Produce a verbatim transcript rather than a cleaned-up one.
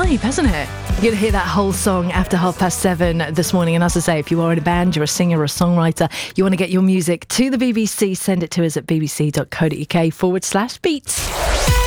vibe, hasn't it? You're going to hear that whole song after half past seven this morning. And as I say, if you are in a band, you're a singer or a songwriter, you want to get your music to the B B C, send it to us at bbc.co.uk forward slash beats.